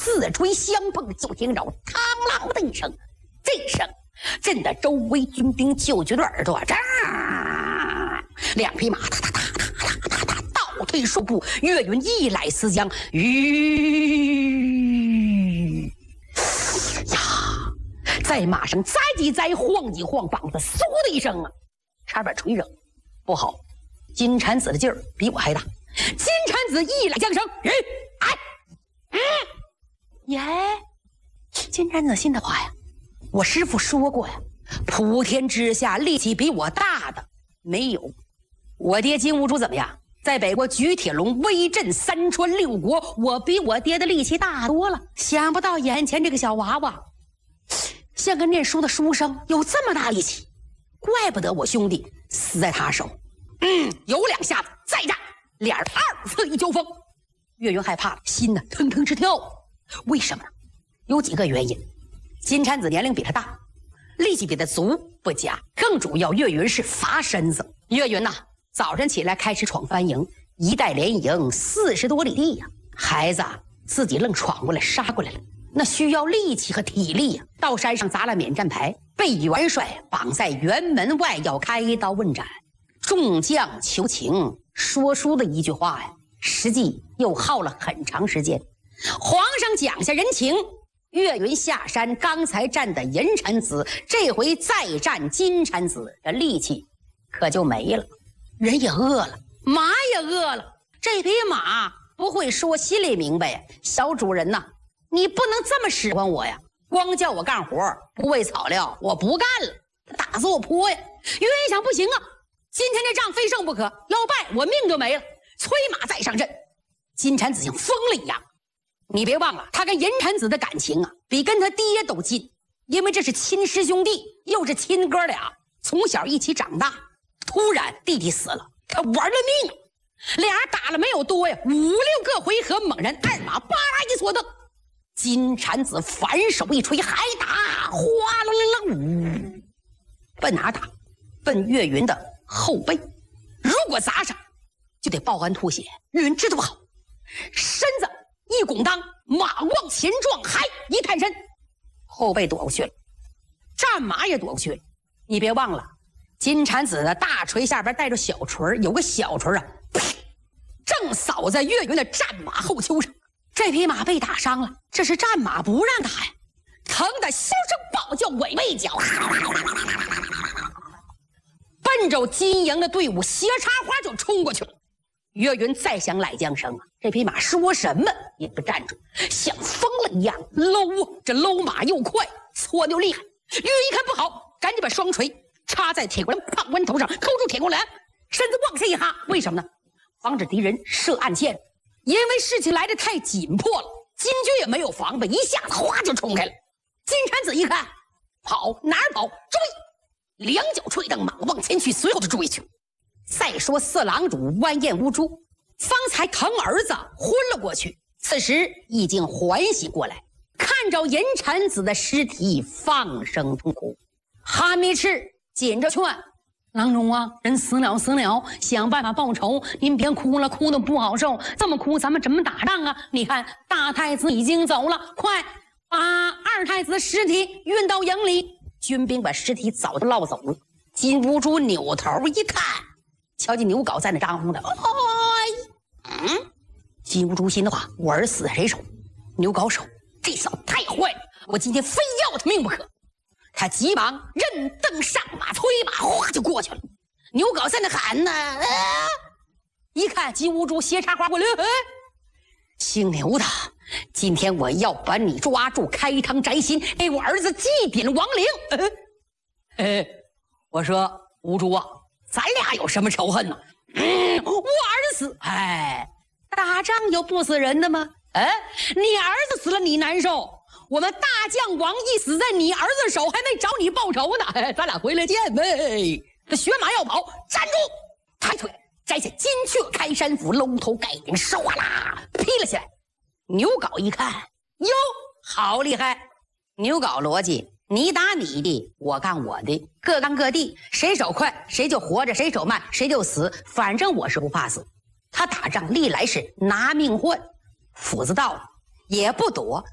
四锤相碰，就听着嘡啷的一声，这声震得周围军兵就觉得耳朵两匹马倒退数步，岳云一来思将，在马上栽几栽，晃几晃，膀子嗖的一声啊，差点吹扔。不好，金蝉子的劲儿比我还大。金蝉子一来缰绳，耶！金蝉子心的话呀，我师父说过呀，普天之下力气比我大的没有。我爹金兀术怎么样？在北国举铁笼威震三川六国，我比我爹的力气大多了。想不到眼前这个小娃娃，像个念书的书生，有这么大力气，怪不得我兄弟死在他手。有两下子再战，俩人二次一交锋，岳云害怕了，心呢腾腾直跳。为什么呢？有几个原因。金蝉子年龄比他大，力气比他足不假，更主要岳云是伐身子。岳云呐，早晨起来开始闯番营，一带连营40多里地呀，孩子自己愣闯过来杀过来了，那需要力气和体力呀。到山上砸了免战牌，被元帅绑在辕门外要开刀问斩，众将求情，说书的一句话呀，实际又耗了很长时间。皇上讲下人情，岳云下山，刚才战的银蝉子，这回再战金蝉子，这力气可就没了。人也饿了，马也饿了，这匹马不会说，心里明白呀。小主人呐，你不能这么使唤我呀，光叫我干活不喂草料，我不干了，他打死我泼呀。岳云想，不行啊，今天这仗非胜不可，要败我命就没了。催马再上阵，金蝉子像疯了一样。你别忘了，他跟银蝉子的感情啊，比跟他爹都近，因为这是亲师兄弟，又是亲哥俩，从小一起长大。突然弟弟死了，他玩了命，俩人打了没有多呀，5、6个回合，猛然二马巴拉一缩蹬，金蝉子反手一锤，还打，哗啦啦啦，奔哪打？奔岳云的后背。如果砸上，就得报案吐血。岳云知道好，身子一拱当，马往前撞，还一探身，后背躲过去了，战马也躲过去了。你别忘了，金蝉子的大锤下边带着小锤，有个小锤啊，正扫在岳云的战马后丘上。这匹马被打伤了，这是战马不让打呀，疼得凶声暴叫，尾尾脚，奔着金营的队伍斜插花就冲过去了。岳云再想揽缰绳啊，这匹马说什么也不站住，像疯了一样搂啊，这搂马又快，搓溜厉害。岳云一看不好，赶紧把双锤插在铁棍胖关头上，扣住铁棍栏，身子往下一哈。为什么呢？防止敌人射暗箭。因为事情来得太紧迫了，金军也没有防备，一下子哗就冲开了。金蝉子一看，跑哪儿跑？追！两脚踹蹬马往前去，随后就追去。再说四郎主完颜乌珠，方才疼儿子昏了过去，此时已经缓醒过来，看着银蝉子的尸体，放声痛哭。哈密赤紧着劝郎中啊，人死了，想办法报仇，您别哭了，哭得不好受，这么哭咱们怎么打仗啊？你看大太子已经走了，快把二太子的尸体运到营里。军兵把尸体早就捞走了。金兀术扭头一看，瞧见牛皋在那张红的，金兀术心的话，我儿死在谁手？牛皋手，这小子太坏了，我今天非要他命不可。他急忙任蹬上马，催马哗就过去了。牛皋在那喊呢，一看金兀术斜插花过来，姓牛的，今天我要把你抓住，开膛摘心，给我儿子祭奠亡灵。我说兀术啊，咱俩有什么仇恨呢？我儿子死，打仗有不死人的吗？你儿子死了你难受，我们大将王毅死在你儿子手，还没找你报仇呢。咱俩回来见呗。这学马要跑，站住！抬腿摘下金雀开山斧，搂头盖顶，唰啦劈了起来。牛皋一看，哟，好厉害！牛皋逻辑，你打你的，我干我的，各干各地，谁手快谁就活着，谁手慢谁就死，反正我是不怕死。他打仗历来是拿命换，斧子到了也不躲，